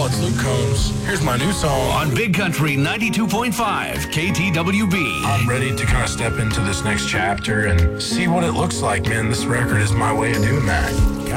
it's Luke Combs. Here's my new song on Big Country 92.5 KTWB. I'm ready to kind of step into this next chapter and see what it looks like, man. This record is my way of doing that.